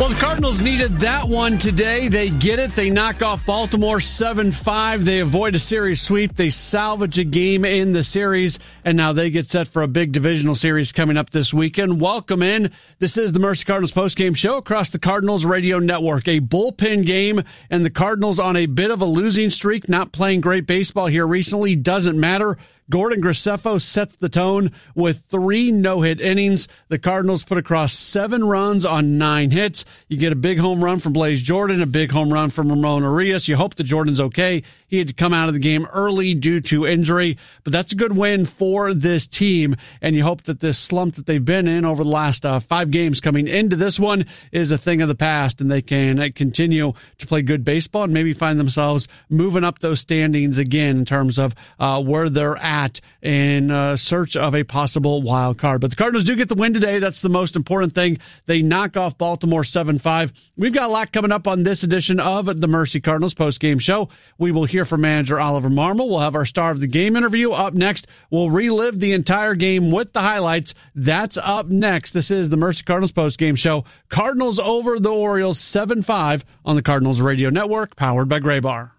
Well, the Cardinals needed that one today. They get it. They knock off Baltimore 7-5. They avoid a series sweep. They salvage a game in the series, and now they get set for a big divisional series coming up this weekend. Welcome in. This is the Mercy Cardinals postgame show across the Cardinals radio network. A bullpen game, and the Cardinals on a bit of a losing streak, not playing great baseball here recently. Doesn't matter. Gordon Graceffo sets the tone with 3 no-hit innings. The Cardinals put across 7 runs on 9 hits. You get a big home run from Blaze Jordan, a big home run from Ramon Arias. You hope that Jordan's okay. He had to come out of the game early due to injury, but that's a good win for this team, and you hope that this slump that they've been in over the last 5 games coming into this one is a thing of the past, and they can continue to play good baseball and maybe find themselves moving up those standings again in terms of where they're at in search of a possible wild card. But the Cardinals do get the win today. That's the most important thing. They knock off Baltimore 7-5. We've got a lot coming up on this edition of the Mercy Cardinals postgame show. We will hear from manager Oliver Marmol. We'll have our star of the game interview up next. We'll relive the entire game with the highlights. That's up next. This is the Mercy Cardinals postgame show. Cardinals over the Orioles 7-5 on the Cardinals radio network, powered by Graybar.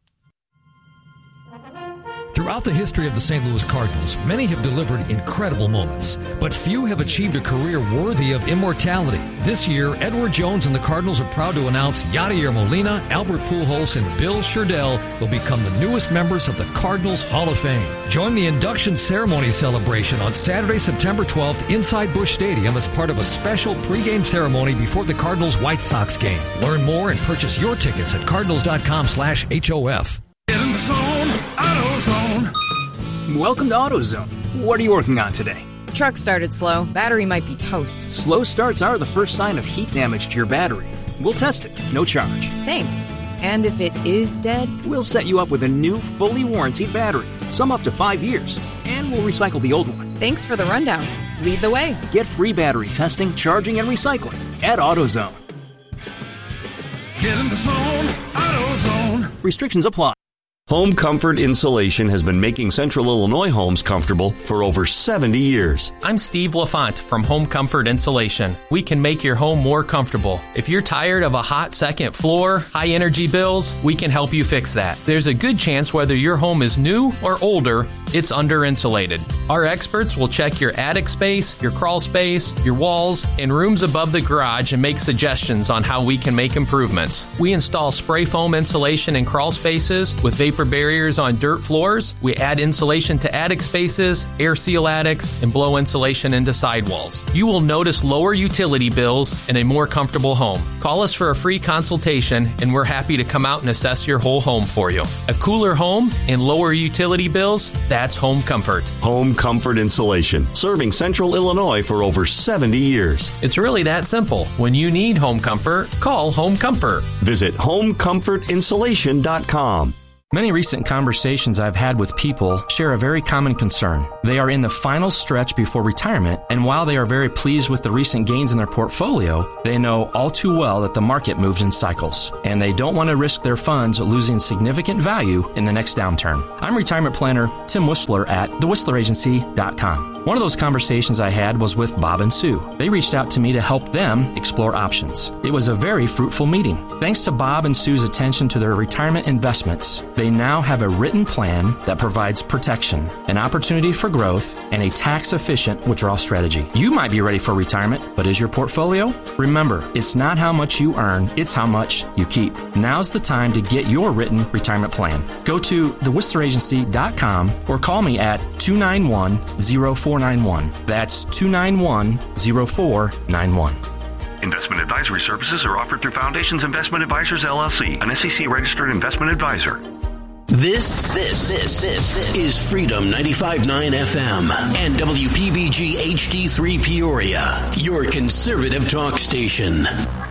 Throughout the history of the St. Louis Cardinals, many have delivered incredible moments, but few have achieved a career worthy of immortality. This year, Edward Jones and the Cardinals are proud to announce Yadier Molina, Albert Pujols, and Bill Sherdell will become the newest members of the Cardinals Hall of Fame. Join the induction ceremony celebration on Saturday, September 12th inside Busch Stadium as part of a special pregame ceremony before the Cardinals-White Sox game. Learn more and purchase your tickets at cardinals.com/HOF. Get in the zone, AutoZone. Welcome to AutoZone. What are you working on today? Truck started slow. Battery might be toast. Slow starts are the first sign of heat damage to your battery. We'll test it, no charge. Thanks. And if it is dead? We'll set you up with a new, fully warranted battery, some up to 5 years, and we'll recycle the old one. Thanks for the rundown. Lead the way. Get free battery testing, charging, and recycling at AutoZone. Get in the zone, AutoZone. Restrictions apply. Home Comfort Insulation has been making Central Illinois homes comfortable for over 70 years. I'm Steve LaFont from Home Comfort Insulation. We can make your home more comfortable. If you're tired of a hot second floor, high energy bills, we can help you fix that. There's a good chance whether your home is new or older, it's under insulated. Our experts will check your attic space, your crawl space, your walls, and rooms above the garage and make suggestions on how we can make improvements. We install spray foam insulation in crawl spaces with vapor barriers on dirt floors. We add insulation to attic spaces, air seal attics, and blow insulation into sidewalls. You will notice lower utility bills and a more comfortable home. Call us for a free consultation, and we're happy to come out and assess your whole home for you. A cooler home and lower utility bills, that's Home Comfort. Home Comfort Insulation, serving Central Illinois for over 70 years. It's really that simple. When you need home comfort, call Home Comfort. Visit homecomfortinsulation.com. Many recent conversations I've had with people share a very common concern. They are in the final stretch before retirement, and while they are very pleased with the recent gains in their portfolio, they know all too well that the market moves in cycles, and they don't want to risk their funds losing significant value in the next downturn. I'm retirement planner Tim Whistler at thewhistleragency.com. One of those conversations I had was with Bob and Sue. They reached out to me to help them explore options. It was a very fruitful meeting. Thanks to Bob and Sue's attention to their retirement investments, they now have a written plan that provides protection, an opportunity for growth, and a tax-efficient withdrawal strategy. You might be ready for retirement, but is your portfolio? Remember, it's not how much you earn, it's how much you keep. Now's the time to get your written retirement plan. Go to thewhistleragency.com or call me at 291-0491. That's 291-0491. Investment advisory services are offered through Foundations Investment Advisors, LLC, an SEC-registered investment advisor. This is Freedom 95.9 FM and WPBG HD3 Peoria, your conservative talk station.